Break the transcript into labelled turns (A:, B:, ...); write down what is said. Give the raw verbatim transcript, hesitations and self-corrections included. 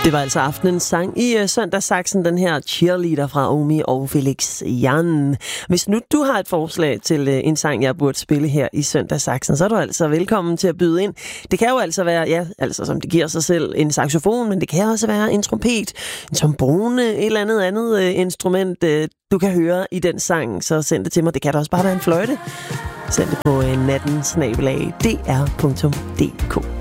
A: Det var altså aftenens sang i uh, Søndagssaksen, den her Cheerleader fra Omi og Felix Jan. Hvis nu du har et forslag til uh, en sang, jeg burde spille her i Søndagssaksen, så er du altså velkommen til at byde ind. Det kan jo altså være, ja, altså som det giver sig selv, en saxofon, men det kan også være en trompet, en trombone, et eller andet andet uh, instrument, uh, du kan høre i den sang, så send det til mig. Det kan da også bare være en fløjte. Send det på uh, natten snabel-a d r punktum d k.